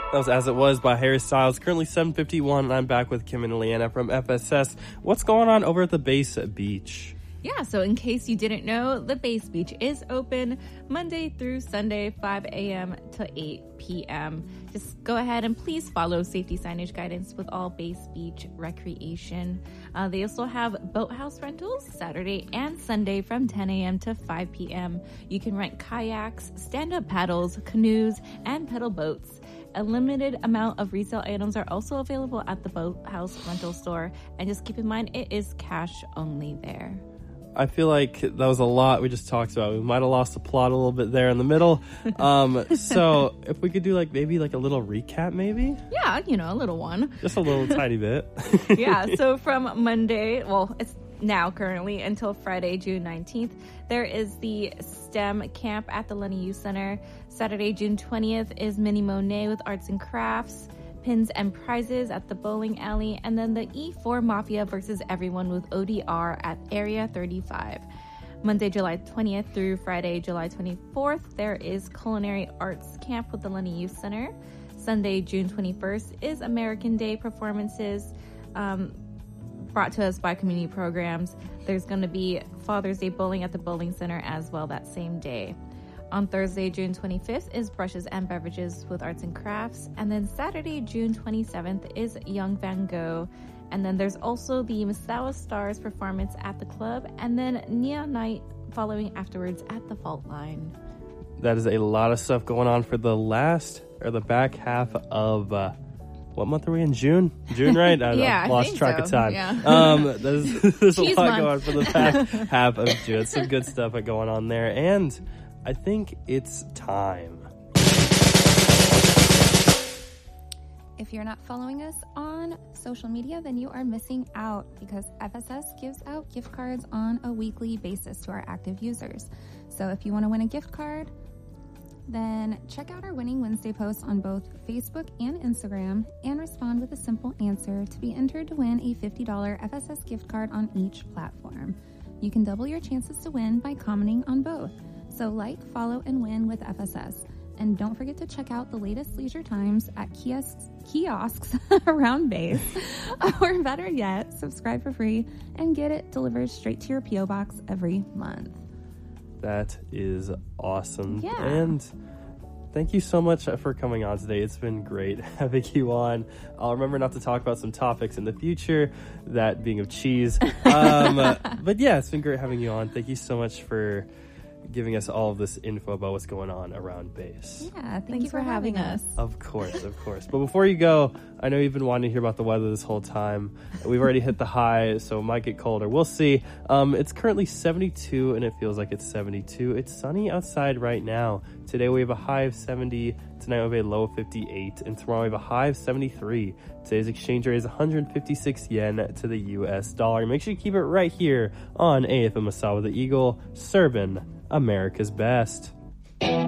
That was As It Was by Harry Styles. Currently 7:51, and I'm back with Kim and Leanna from FSS. What's going on over at the Base Beach? Yeah, so in case you didn't know, the Base Beach is open Monday through Sunday, 5 a.m. to 8 p.m. Just go ahead and please follow safety signage guidance with all Base Beach recreation. They also have boathouse rentals Saturday and Sunday from 10 a.m. to 5 p.m. You can rent kayaks, stand-up paddles, canoes, and pedal boats. A limited amount of resale items are also available at the boathouse rental store. And just keep in mind, it is cash only there. I feel like that was a lot we just talked about. We might have lost the plot a little bit there in the middle. So if we could do maybe a little recap, maybe? Yeah, a little one. Just a little tiny bit. Yeah, so from Monday, it's now currently until Friday, June 19th, there is the STEM camp at the Lenny Youth Center. Saturday, June 20th is Mini Monet with arts and crafts. Pins and prizes at the bowling alley, and then the E4 Mafia versus everyone with ODR at Area 35. Monday, July 20th through Friday, July 24th, there is Culinary Arts Camp with the Lenny Youth Center. Sunday, June 21st is American Day performances brought to us by community programs. There's going to be Father's Day bowling at the bowling center as well that same day. On Thursday, June 25th is Brushes and Beverages with Arts and Crafts. And then Saturday, June 27th is Young Van Gogh. And then there's also the Misawa Stars performance at the club. And then Neon Night following afterwards at the Fault Line. That is a lot of stuff going on for the back half of... what month are we in? June? June, right? I lost track of time. Yeah. There's a lot going on for the back half of June. Some good stuff going on there. And I think it's time. If you're not following us on social media, then you are missing out because FSS gives out gift cards on a weekly basis to our active users. So if you want to win a gift card, then check out our Winning Wednesday posts on both Facebook and Instagram and respond with a simple answer to be entered to win a $50 FSS gift card on each platform. You can double your chances to win by commenting on both. So follow, and win with FSS. And don't forget to check out the latest leisure times at kiosks around Base. Or better yet, subscribe for free and get it delivered straight to your P.O. box every month. That is awesome. Yeah. And thank you so much for coming on today. It's been great having you on. I'll remember not to talk about some topics in the future, that being of cheese. But yeah, it's been great having you on. Thank you so much for giving us all of this info about what's going on around Base. Yeah, thank you for having us. Of course. But before you go, I know you've been wanting to hear about the weather this whole time. We've already hit the high, so it might get colder. We'll see. It's currently 72, and it feels like it's 72. It's sunny outside right now. Today we have a high of 70. Tonight we have a low of 58. And tomorrow we have a high of 73. Today's exchange rate is 156 yen to the U.S. dollar. Make sure you keep it right here on AFM Misawa the Eagle, serving America's best.